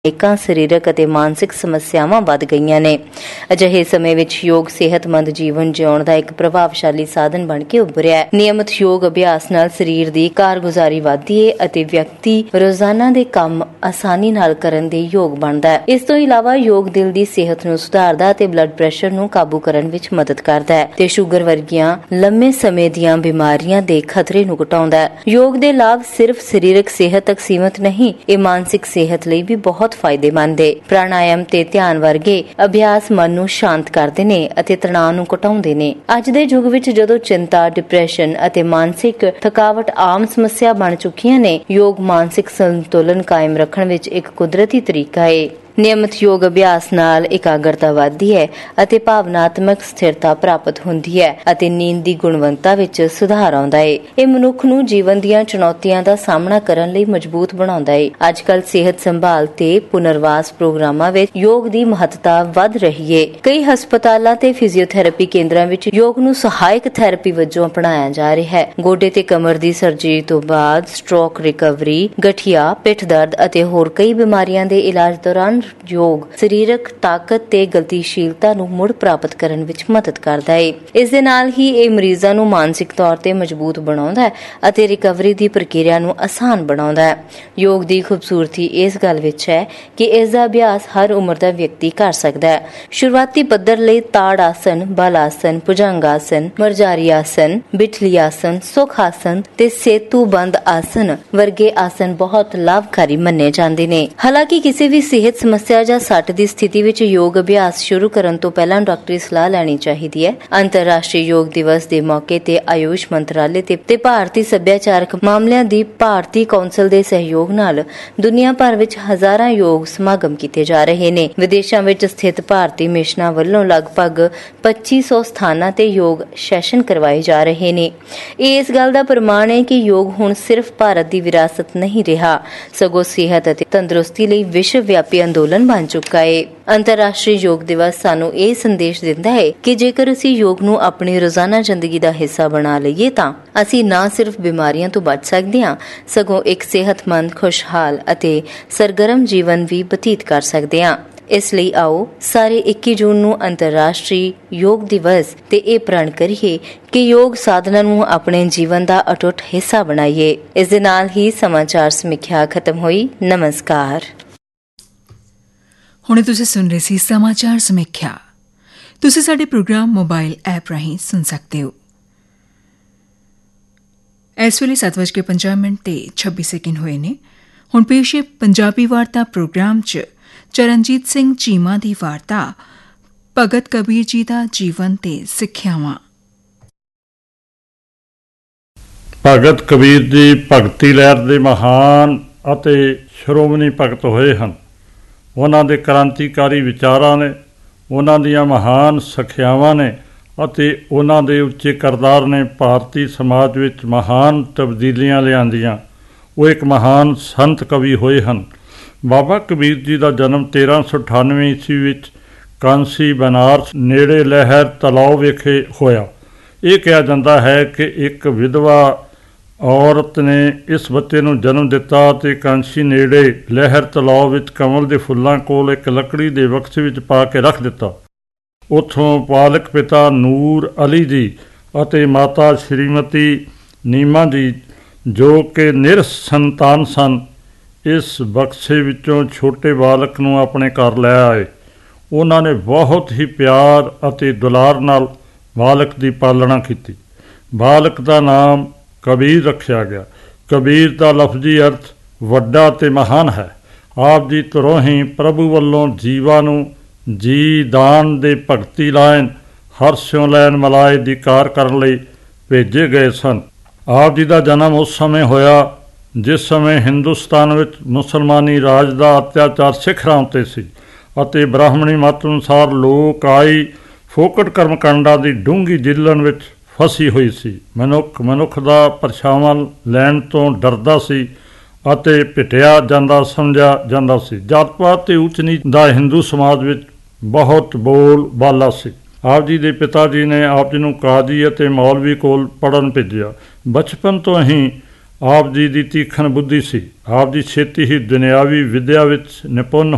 ਅਨੇਕਾਂ ਸਰੀਰਕ ਅਤੇ ਮਾਨਸਿਕ ਸਮੱਸਿਆਵਾਂ ਵੱਧ ਗਈਆਂ ਨੇ। ਅਜਿਹੇ ਸਮੇਂ ਵਿੱਚ ਯੋਗ ਸਿਹਤਮੰਦ ਜੀਵਨ ਜਿਉਣ ਦਾ ਇੱਕ ਪ੍ਰਭਾਵਸ਼ਾਲੀ ਸਾਧਨ ਬਣ ਕੇ ਉੱਭਰਿਆ ਹੈ। ਨਿਯਮਿਤ ਯੋਗ ਅਭਿਆਸ ਨਾਲ ਸਰੀਰ ਦੀ ਕਾਰਗੁਜ਼ਾਰੀ ਵੱਧਦੀ ਹੈ ਅਤੇ ਵਿਅਕਤੀ ਰੋਜ਼ਾਨਾ ਦੇ ਕੰਮ ਆਸਾਨੀ ਨਾਲ ਕਰਨ ਦੇ ਯੋਗ ਬਣਦਾ ਹੈ। ਇਸ ਤੋਂ ਇਲਾਵਾ ਯੋਗ ਦਿਲ ਦੀ ਸਿਹਤ ਨੂੰ ਸੁਧਾਰਦਾ ਅਤੇ ਬਲੱਡ ਪ੍ਰੈਸ਼ਰ ਨੂੰ ਕਾਬੂ ਕਰਨ ਵਿੱਚ ਮਦਦ ਕਰਦਾ ਹੈ ਤੇ ਸ਼ੂਗਰ ਵਰਗੀਆਂ ਲੰਮੇ ਸਮੇਂ ਦੀਆਂ ਬਿਮਾਰੀਆਂ ਦੇ ਖਤਰੇ ਨੂੰ ਘਟਾਉਂਦਾ ਹੈ। ਯੋਗ ਦੇ ਲਾਭ ਸਿਰਫ ਸਰੀਰਕ ਸਿਹਤ ਤੱਕ ਸੀਮਿਤ ਨਹੀਂ, ਇਹ ਮਾਨਸਿਕ ਸਿਹਤ ਲਈ ਵੀ ਬਹੁਤ ਫਾਇਦੇਮੰਦ ਹੈ। ਪ੍ਰਾਣਾਯਾਮ ਤੇ ਧਿਆਨ ਵਰਗੇ ਅਭਿਆਸ ਮਨ ਨੂੰ ਸ਼ਾਂਤ ਕਰਦੇ ਨੇ ਅਤੇ ਤਣਾਅ ਨੂੰ ਘਟਾਉਂਦੇ ਨੇ। ਅੱਜ ਦੇ ਯੁੱਗ ਵਿੱਚ ਜਦੋਂ ਚਿੰਤਾ, ਡਿਪਰੈਸ਼ਨ ਅਤੇ ਮਾਨਸਿਕ ਥਕਾਵਟ ਆਮ ਸਮੱਸਿਆ ਬਣ ਚੁੱਕੀਆਂ ਨੇ, ਯੋਗ ਮਾਨਸਿਕ ਸੰਤੁਲਨ ਕਾਇਮ ਰੱਖਣ ਵਿੱਚ ਇੱਕ ਕੁਦਰਤੀ ਤਰੀਕਾ ਹੈ। ਨਿਯਮਿਤ ਯੋਗ ਅਭਿਆਸ ਨਾਲ ਇਕਾਗਰਤਾ ਵੱਧਦੀ ਹੈ ਅਤੇ ਭਾਵਨਾਤਮਕ ਸਥਿਰਤਾ ਪ੍ਰਾਪਤ ਹੁੰਦੀ ਹੈ ਅਤੇ ਨੀਂਦ ਦੀ ਗੁਣਵੱਤਾ ਵਿੱਚ ਸੁਧਾਰ ਆਉਂਦਾ ਹੈ। ਇਹ ਮਨੁੱਖ ਨੂੰ ਜੀਵਨ ਦੀਆਂ ਚੁਣੌਤੀਆਂ ਦਾ ਸਾਹਮਣਾ ਕਰਨ ਲਈ ਮਜ਼ਬੂਤ ਬਣਾਉਂਦਾ ਹੈ। ਅੱਜ-ਕੱਲ੍ਹ ਸਿਹਤ ਸੰਭਾਲ ਤੇ ਪੁਨਰਵਾਸ ਪ੍ਰੋਗਰਾਮਾਂ ਵਿੱਚ ਯੋਗ ਦੀ ਮਹੱਤਤਾ ਵੱਧ ਰਹੀ ਹੈ। ਕਈ ਹਸਪਤਾਲਾਂ ਤੇ ਫਿਜ਼ੀਓਥੈਰੇਪੀ ਕੇਂਦਰਾਂ ਵਿੱਚ ਯੋਗ ਨੂੰ ਸਹਾਇਕ ਥੈਰੇਪੀ ਵਜੋਂ ਅਪਣਾਇਆ ਜਾ ਰਿਹਾ ਹੈ। ਗੋਡੇ ਤੇ ਕਮਰ ਦੀ ਸਰਜਰੀ ਤੋਂ ਬਾਅਦ ਸਟ੍ਰੋਕ ਰਿਕਵਰੀ, ਗਠੀਆ, ਪਿੱਠ ਦਰਦ ਅਤੇ ਹੋਰ ਕਈ ਬਿਮਾਰੀਆਂ ਦੇ ਇਲਾਜ ਦੌਰਾਨ ਯੋਗ ਸਰੀਰਕ ਤਾਕਤ ਤੇ ਗਤੀਸ਼ੀਲਤਾ ਨੂੰ ਮੁੜ ਪ੍ਰਾਪਤ ਕਰਨ ਵਿੱਚ ਮਦਦ ਕਰਦਾ ਹੈ। ਇਸ ਦੇ ਨਾਲ ਹੀ ਇਹ ਮਰੀਜ਼ਾਂ ਨੂੰ ਮਾਨਸਿਕ ਤੌਰ ਤੇ ਮਜ਼ਬੂਤ ਬਣਾਉਂਦਾ ਹੈ ਅਤੇ ਰਿਕਵਰੀ ਦੀ ਪ੍ਰਕਿਰਿਆ ਨੂੰ ਆਸਾਨ ਬਣਾਉਂਦਾ ਹੈ। ਯੋਗ ਦੀ ਖੂਬਸੂਰਤੀ ਇਸ ਗੱਲ ਵਿੱਚ ਹੈ ਕਿ ਇਸ ਦਾ ਅਭਿਆਸ ਹਰ ਉਮਰ ਦਾ ਵਿਅਕਤੀ ਕਰ ਸਕਦਾ ਹੈ। ਸ਼ੁਰੂਆਤੀ ਪੱਧਰ ਲਈ ਤਾੜ ਆਸਨ, ਬਲ ਆਸਨ, ਭੁਜੰਗ ਆਸਨ, ਮਰਜਾਰੀ ਆਸਨ, ਬਿਠਲੀ ਆਸਨ, ਸੁਖ ਆਸਨ ਤੇ ਸੇਤੂ ਬੰਦ ਆਸਨ ਵਰਗੇ ਆਸਨ ਬਹੁਤ ਲਾਭਕਾਰੀ ਮੰਨੇ ਜਾਂਦੇ ਨੇ। ਹਾਲਾਂਕਿ ਕਿਸੇ ਵੀ ਸਿਹਤ ਸਮੱਸਿਆ ਜਾਂ ਸੱਟ ਦੀ ਸਥਿਤੀ ਵਿੱਚ ਯੋਗ ਅਭਿਆਸ ਸ਼ੁਰੂ ਕਰਨ ਤੋਂ ਪਹਿਲਾਂ ਡਾਕਟਰੀ ਸਲਾਹ ਲੈਣੀ ਚਾਹੀਦੀ ਹੈ। ਅੰਤਰਰਾਸ਼ਟਰੀ ਯੋਗ ਦਿਵਸ ਦੇ ਮੌਕੇ ਤੇ ਆਯੂਸ਼ ਮੰਤਰਾਲੇ ਤੇ ਭਾਰਤੀ ਸੱਭਿਆਚਾਰਕ ਮਾਮਲਿਆਂ ਦੀ ਭਾਰਤੀ ਕੌਂਸਲ ਦੇ ਸਹਿਯੋਗ ਨਾਲ ਦੁਨੀਆ ਭਰ ਵਿੱਚ ਹਜ਼ਾਰਾਂ ਯੋਗ ਸਮਾਗਮ ਕੀਤੇ ਜਾ ਰਹੇ ਨੇ। ਵਿਦੇਸ਼ਾਂ ਵਿੱਚ ਸਥਿਤ ਭਾਰਤੀ ਮਿਸ਼ਨਾਂ ਵੱਲੋਂ ਲਗਭਗ 2500 ਸਥਾਨਾਂ ਤੇ ਯੋਗ ਸੈਸ਼ਨ ਕਰਵਾਏ ਜਾ ਰਹੇ ਨੇ। ਇਹ ਇਸ ਗੱਲ ਦਾ ਪ੍ਰਮਾਣ ਹੈ ਕਿ ਯੋਗ ਹੁਣ ਸਿਰਫ ਭਾਰਤ ਦੀ ਵਿਰਾਸਤ ਨਹੀਂ ਰਿਹਾ, ਸਗੋਂ ਸਿਹਤ ਅਤੇ ਤੰਦਰੁਸਤੀ ਲਈ ਵਿਸ਼ਵ ਵਿਆਪੀ ਅੰਦੋਲਨ ਬਣ ਚੁੱਕਾ ਹੈ। ਅੰਤਰਰਾਸ਼ਟਰੀ ਯੋਗ ਦਿਵਸ ਸਾਨੂੰ ਇਹ ਸੰਦੇਸ਼ ਦਿੰਦਾ ਹੈ ਕਿ ਜੇਕਰ ਅਸੀਂ ਯੋਗ ਨੂੰ ਆਪਣੀ ਰੋਜ਼ਾਨਾ ਜ਼ਿੰਦਗੀ ਦਾ ਹਿੱਸਾ ਬਣਾ ਲਈਏ ਤਾਂ ਅਸੀਂ ਨਾ ਸਿਰਫ ਬਿਮਾਰੀਆਂ ਤੋਂ ਬਚ ਸਕਦੇ ਹਾਂ, ਸਗੋਂ ਇੱਕ ਸਿਹਤਮੰਦ, ਖੁਸ਼ਹਾਲ ਅਤੇ ਸਰਗਰਮ ਜੀਵਨ ਵੀ ਬਤੀਤ ਕਰ ਸਕਦੇ ਹਾਂ। ਇਸ ਲਈ ਆਓ ਸਾਰੇ 21 ਜੂਨ ਨੂੰ ਅੰਤਰਰਾਸ਼ਟਰੀ ਯੋਗ ਦਿਵਸ ਤੇ ਇਹ ਪ੍ਰਣ ਕਰੀਏ ਕਿ ਯੋਗ ਸਾਧਨਾ ਨੂੰ ਆਪਣੇ ਜੀਵਨ ਦਾ ਅਟੁੱਟ ਹਿੱਸਾ ਬਣਾਈਏ। ਇਸ ਦੇ ਨਾਲ ਹੀ ਸਮਾਚਾਰ ਸਮੀਖਿਆ ਖਤਮ ਹੋਈ। ਨਮਸਕਾਰ। ਹੁਣੇ ਤੁਸੀਂ ਸੁਣ ਰਹੇ ਸੀ ਸਮਾਚਾਰ ਸਮੀਖਿਆ। ਤੁਸੀਂ ਸਾਡੇ ਪ੍ਰੋਗਰਾਮ ਮੋਬਾਈਲ ਐਪ ਰਾਹੀਂ ਸੁਣ ਸਕਦੇ ਹੋ। ਇਸ ਵੇਲੇ 7:50 ਤੇ 26 ਸੈਕਿੰਡ ਹੋਏ ਨੇ। ਹੁਣ ਪੇਸ਼ ਹੈ ਪੰਜਾਬੀ ਵਾਰਤਾ ਪ੍ਰੋਗਰਾਮ 'ਚ ਚਰਨਜੀਤ ਸਿੰਘ ਚੀਮਾ ਦੀ ਵਾਰਤਾ ਭਗਤ ਕਬੀਰ ਜੀ ਦਾ ਜੀਵਨ ਤੇ ਸਿੱਖਿਆਵਾਂ। ਭਗਤ ਕਬੀਰ ਜੀ ਭਗਤੀ ਲਹਿਰ ਦੇ ਮਹਾਨ ਅਤੇ ਸ਼੍ਰੋਮਣੀ ਭਗਤ ਹੋਏ ਹਨ। ਉਹਨਾਂ ਦੇ ਕ੍ਰਾਂਤੀਕਾਰੀ ਵਿਚਾਰਾਂ ਨੇ, ਉਹਨਾਂ ਦੀਆਂ ਮਹਾਨ ਸਿੱਖਿਆਵਾਂ ਨੇ ਅਤੇ ਉਹਨਾਂ ਦੇ ਉੱਚੇ ਕਿਰਦਾਰ ਨੇ ਭਾਰਤੀ ਸਮਾਜ ਵਿੱਚ ਮਹਾਨ ਤਬਦੀਲੀਆਂ ਲਿਆਂਦੀਆਂ। ਉਹ ਇੱਕ ਮਹਾਨ ਸੰਤ ਕਵੀ ਹੋਏ ਹਨ। ਬਾਬਾ ਕਬੀਰ ਜੀ ਦਾ ਜਨਮ 1398 ਈਸਵੀ ਵਿੱਚ ਕਾਂਸੀ ਬਨਾਰਸ ਨੇੜੇ ਲਹਿਰ ਤਲਾਓ ਵਿਖੇ ਹੋਇਆ। ਇਹ ਕਿਹਾ ਜਾਂਦਾ ਹੈ ਕਿ ਇੱਕ ਵਿਧਵਾ ਔਰਤ ਨੇ ਇਸ ਬੱਚੇ ਨੂੰ ਜਨਮ ਦਿੱਤਾ ਅਤੇ ਕਾਂਸੀ ਨੇੜੇ ਲਹਿਰ ਤਲਾਓ ਵਿੱਚ ਕਮਲ ਦੇ ਫੁੱਲਾਂ ਕੋਲ ਇੱਕ ਲੱਕੜੀ ਦੇ ਬਕਸੇ ਵਿੱਚ ਪਾ ਕੇ ਰੱਖ ਦਿੱਤਾ। ਉੱਥੋਂ ਪਾਲਕ ਪਿਤਾ ਨੂਰ ਅਲੀ ਜੀ ਅਤੇ ਮਾਤਾ ਸ਼੍ਰੀਮਤੀ ਨੀਮਾ ਜੀ, ਜੋ ਕਿ ਨਿਰਸੰਤਾਨ ਸਨ, ਇਸ ਬਕਸੇ ਵਿੱਚੋਂ ਛੋਟੇ ਬਾਲਕ ਨੂੰ ਆਪਣੇ ਘਰ ਲੈ ਆਏ। ਉਹਨਾਂ ਨੇ ਬਹੁਤ ਹੀ ਪਿਆਰ ਅਤੇ ਦੁਲਾਰ ਨਾਲ ਬਾਲਕ ਦੀ ਪਾਲਣਾ ਕੀਤੀ। ਬਾਲਕ ਦਾ ਨਾਮ ਕਬੀਰ ਰੱਖਿਆ ਗਿਆ। ਕਬੀਰ ਦਾ ਲਫ਼ਜ਼ੀ ਅਰਥ ਵੱਡਾ ਅਤੇ ਮਹਾਨ ਹੈ। ਆਪ ਜੀ ਧੁਰੋਂ ਹੀ ਪ੍ਰਭੂ ਵੱਲੋਂ ਜੀਵਾਂ ਨੂੰ ਜੀ ਦਾਨ ਦੇ ਭਗਤੀ ਲਾਇਨ ਹਰਸਿਉ ਲੈਨ ਮਲਾਏ ਦੀ ਕਾਰ ਕਰਨ ਲਈ ਭੇਜੇ ਗਏ ਸਨ। ਆਪ ਜੀ ਦਾ ਜਨਮ ਉਸ ਸਮੇਂ ਹੋਇਆ ਜਿਸ ਸਮੇਂ ਹਿੰਦੁਸਤਾਨ ਵਿੱਚ ਮੁਸਲਮਾਨੀ ਰਾਜ ਦਾ ਅਤਿਆਚਾਰ ਸਿਖਰਾਂ ਉੱਤੇ ਸੀ ਅਤੇ ਬ੍ਰਾਹਮਣੀ ਮੱਤ ਅਨੁਸਾਰ ਲੋਕ ਆਈ ਫੋਕਟ ਕਰਮਕਾਂਡਾਂ ਦੀ ਡੂੰਘੀ ਜਿੱਲਣ ਵਿੱਚ ਫਸੀ ਹੋਈ ਸੀ। ਮਨੁੱਖ ਦਾ ਪਰਛਾਵਾਂ ਲੈਣ ਤੋਂ ਡਰਦਾ ਸੀ ਅਤੇ ਪਿਟਿਆ ਜਾਂਦਾ ਸਮਝਿਆ ਜਾਂਦਾ ਸੀ। ਜਾਤ ਪਾਤ ਤੇ ਊਚ ਨੀਚ ਦਾ ਹਿੰਦੂ ਸਮਾਜ ਵਿੱਚ ਬਹੁਤ ਬੋਲ ਬਾਲਾ ਸੀ। ਆਪ ਜੀ ਦੇ ਪਿਤਾ ਜੀ ਨੇ ਆਪ ਜੀ ਨੂੰ ਕਾਜ਼ੀ ਅਤੇ ਮੌਲਵੀ ਕੋਲ ਪੜ੍ਹਨ ਭੇਜਿਆ। ਬਚਪਨ ਤੋਂ ਹੀ ਆਪ ਜੀ ਦੀ ਤੀਖਣ ਬੁੱਧੀ ਸੀ। ਆਪ ਜੀ ਛੇਤੀ ਹੀ ਦੁਨਿਆਵੀ ਵਿੱਦਿਆ ਵਿੱਚ ਨਿਪੁੰਨ